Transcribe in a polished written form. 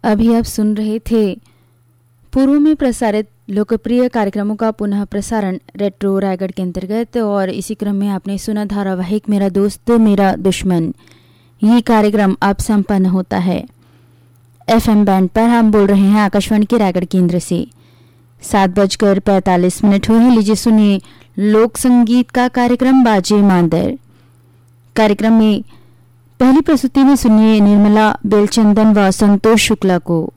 अभी आप सुन रहे थे पूर्व में प्रसारित लोकप्रिय कार्यक्रमों का पुनः प्रसारण रेट्रो रायगढ़ के अंतर्गत, और इसी क्रम में आपने सुना धारावाहिक मेरा दोस्त मेरा दुश्मन। ये कार्यक्रम अब संपन्न होता है। FM बैंड पर हम बोल रहे हैं आकाशवाणी के रायगढ़ केंद्र से। 7:45 हुए हैं। लीजिए सुनिए लोक संगीत का कार्यक्रम बाजे मांदर। कार्यक्रम में पहली प्रस्तुति में सुनिए निर्मला बेलचंदन व संतोष शुक्ला को।